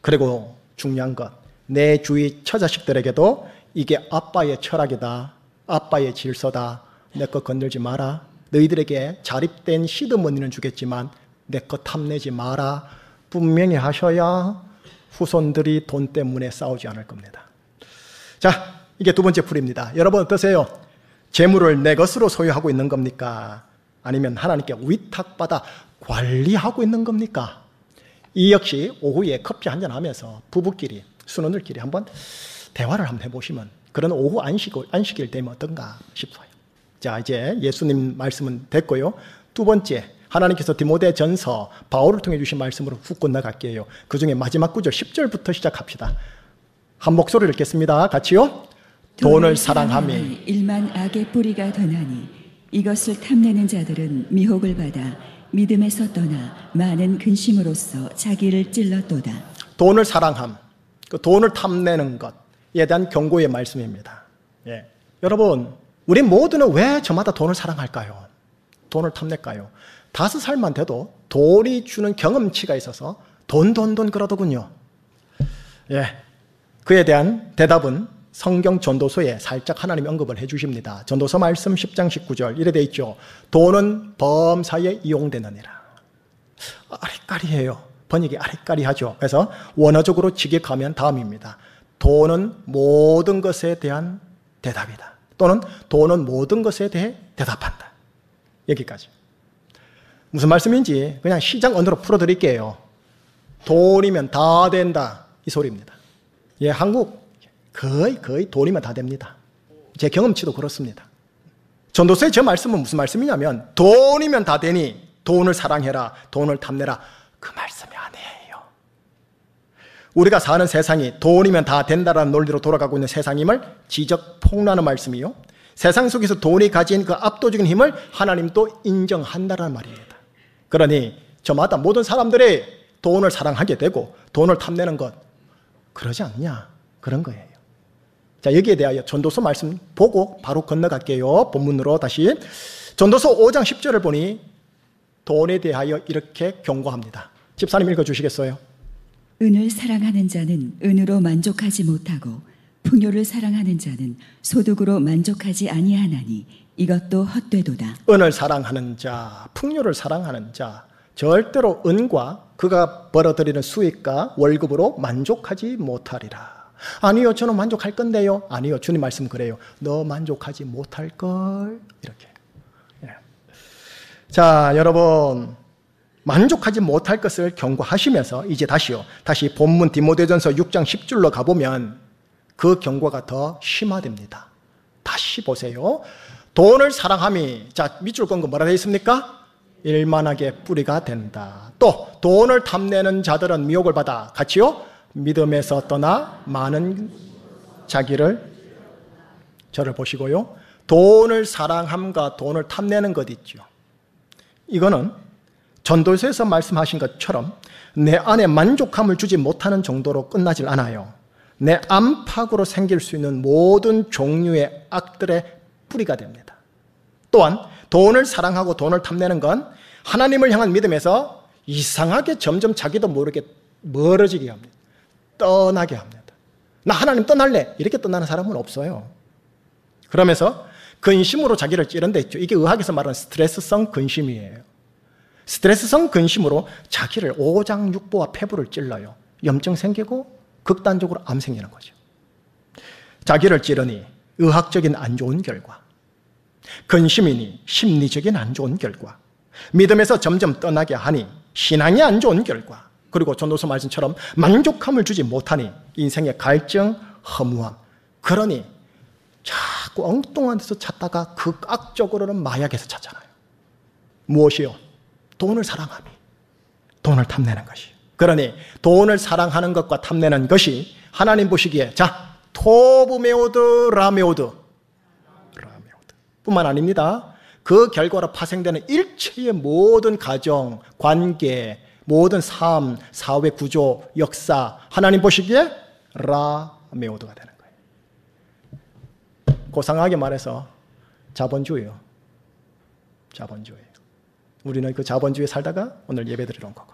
그리고 중요한 것, 내 주위 처자식들에게도 이게 아빠의 철학이다, 아빠의 질서다, 내 것 건들지 마라, 너희들에게 자립된 시드머니는 주겠지만 내 것 탐내지 마라, 분명히 하셔야 후손들이 돈 때문에 싸우지 않을 겁니다. 자, 이게 두 번째 풀입니다. 여러분 어떠세요? 재물을 내 것으로 소유하고 있는 겁니까? 아니면 하나님께 위탁받아 관리하고 있는 겁니까? 이 역시 오후에 커피 한잔 하면서 부부끼리, 순원들끼리 한번 대화를 한번 해보시면 그런 오후 안식일 되면 어떤가 싶어요. 자, 이제 예수님 말씀은 됐고요. 두 번째, 하나님께서 디모데전서 바울을 통해 주신 말씀으로 훅 건너갈게요. 그 중에 마지막 구절 10절부터 시작합시다. 한 목소리를 읽겠습니다. 같이요. 돈을 사랑함이 일만 악의 뿌리가 되나니 이것을 탐내는 자들은 미혹을 받아 믿음에서 떠나 많은 근심으로써 자기를 찔렀도다. 돈을 사랑함, 그 돈을 탐내는 것에 대한 경고의 말씀입니다. 예. 여러분, 우리 모두는 왜 저마다 돈을 사랑할까요? 돈을 탐낼까요? 5살만 돼도 돈이 주는 경험치가 있어서 돈 그러더군요. 예. 그에 대한 대답은 성경 전도서에 살짝 하나님 언급을 해주십니다. 전도서 말씀 10장 19절 이래 돼 있죠. 돈은 범사에 이용되느니라. 아리까리해요. 번역이 아리까리하죠. 그래서 원어적으로 직역하면 다음입니다. 돈은 모든 것에 대한 대답이다. 또는 돈은 모든 것에 대해 대답한다. 여기까지. 무슨 말씀인지 그냥 시장 언어로 풀어드릴게요. 돈이면 다 된다, 이 소리입니다. 예, 한국 거의 돈이면 다 됩니다. 제 경험치도 그렇습니다. 전도서의 저 말씀은 무슨 말씀이냐면 돈이면 다 되니 돈을 사랑해라, 돈을 탐내라, 그 말씀이 아니에요. 우리가 사는 세상이 돈이면 다 된다라는 논리로 돌아가고 있는 세상임을 지적 폭로하는 말씀이요, 세상 속에서 돈이 가진 그 압도적인 힘을 하나님도 인정한다는 말입니다. 그러니 저마다 모든 사람들이 돈을 사랑하게 되고 돈을 탐내는 것, 그러지 않냐, 그런 거예요. 자, 여기에 대하여 전도서 말씀 보고 바로 건너갈게요. 본문으로 다시. 전도서 5장 10절을 보니 돈에 대하여 이렇게 경고합니다. 집사님 읽어주시겠어요? 은을 사랑하는 자는 은으로 만족하지 못하고 풍요를 사랑하는 자는 소득으로 만족하지 아니하나니 이것도 헛되도다. 은을 사랑하는 자, 풍요를 사랑하는 자, 절대로 은과 그가 벌어들이는 수익과 월급으로 만족하지 못하리라. 아니요, 저는 만족할 건데요. 아니요, 주님 말씀 그래요. 너 만족하지 못할걸. 이렇게. 예. 자, 여러분, 만족하지 못할 것을 경고하시면서 이제 다시 본문 디모데전서 6장 10절로 가보면 그 경고가 더 심화됩니다. 다시 보세요. 돈을 사랑함이, 자, 밑줄 건 거 뭐라 되어 있습니까? 일만하게 뿌리가 된다. 또 돈을 탐내는 자들은 미혹을 받아 같이요, 믿음에서 떠나 많은 자기를, 저를 보시고요, 돈을 사랑함과 돈을 탐내는 것 있죠. 이거는 전도서에서 말씀하신 것처럼 내 안에 만족함을 주지 못하는 정도로 끝나질 않아요. 내 안팎으로 생길 수 있는 모든 종류의 악들의 뿌리가 됩니다. 또한 돈을 사랑하고 돈을 탐내는 건 하나님을 향한 믿음에서 이상하게 점점 자기도 모르게 멀어지게 합니다. 떠나게 합니다. 나 하나님 떠날래, 이렇게 떠나는 사람은 없어요. 그러면서 근심으로 자기를 찌른 데 있죠. 이게 의학에서 말하는 스트레스성 근심이에요. 스트레스성 근심으로 자기를 오장육부와 폐부를 찔러요. 염증 생기고 극단적으로 암 생기는 거죠. 자기를 찌르니 의학적인 안 좋은 결과, 근심이니 심리적인 안 좋은 결과, 믿음에서 점점 떠나게 하니 신앙이 안 좋은 결과, 그리고 전도서 말씀처럼 만족함을 주지 못하니 인생의 갈증, 허무함. 그러니 자꾸 엉뚱한 데서 찾다가 극악적으로는 마약에서 찾잖아요. 무엇이요? 돈을 사랑함이, 돈을 탐내는 것이. 그러니 돈을 사랑하는 것과 탐내는 것이 하나님 보시기에, 자, 토브메오드 라메오드 뿐만 아닙니다. 그 결과로 파생되는 일체의 모든 가정, 관계, 모든 삶, 사회 구조, 역사, 하나님 보시기에 라메오드가 되는 거예요. 고상하게 말해서 자본주의예요. 자본주의. 우리는 그 자본주의에 살다가 오늘 예배드리러 온 거고.